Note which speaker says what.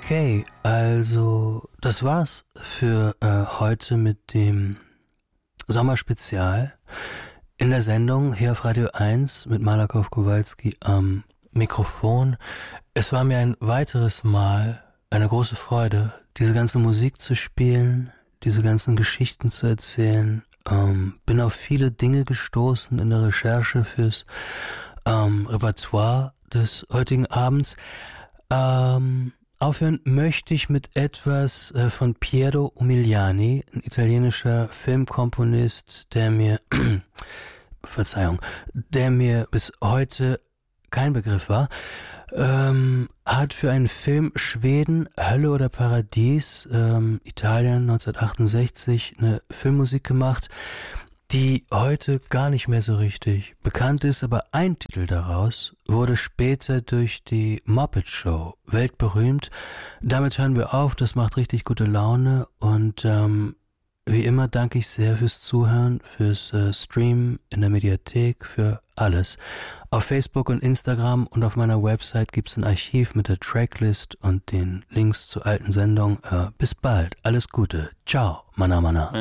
Speaker 1: Okay, also das war's für heute mit dem Sommerspezial in der Sendung hier auf Radio 1 mit Malakow Kowalski am Mikrofon. Es war mir ein weiteres Mal eine große Freude, diese ganze Musik zu spielen, diese ganzen Geschichten zu erzählen. Bin auf viele Dinge gestoßen in der Recherche fürs Repertoire des heutigen Abends. Aufhören möchte ich mit etwas von Piero Umiliani, ein italienischer Filmkomponist, der mir bis heute kein Begriff war, hat für einen Film Schweden, Hölle oder Paradies, Italien 1968, eine Filmmusik gemacht, die heute gar nicht mehr so richtig bekannt ist, aber ein Titel daraus wurde später durch die Muppet Show weltberühmt. Damit hören wir auf, das macht richtig gute Laune und wie immer danke ich sehr fürs Zuhören, fürs Streamen in der Mediathek, für alles. Auf Facebook und Instagram und auf meiner Website gibt's ein Archiv mit der Tracklist und den Links zu alten Sendungen. Bis bald, alles Gute, ciao, Mana Mana.